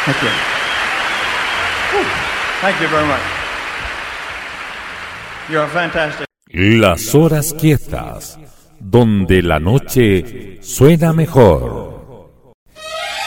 Thank you. Thank you very much. You're fantastic. Las horas quietas, donde la noche suena mejor.